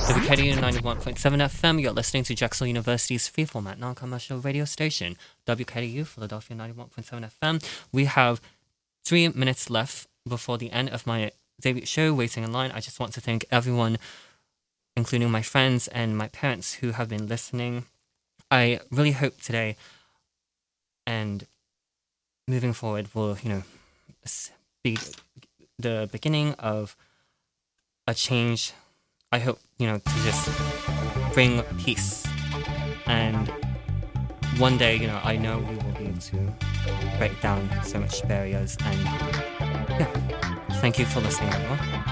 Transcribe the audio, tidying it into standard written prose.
WKDU 91.7 FM, you're listening to Drexel University's free-format non-commercial radio station, WKDU Philadelphia 91.7 FM. We have 3 minutes left before the end of my debut show, Waiting in Line. I just want to thank everyone, including my friends and my parents who have been listening. I really hope today and moving forward will, be the beginning of a change. I hope, to just bring peace. And one day, I know we will be able to break down so much barriers. And yeah, thank you for listening, everyone.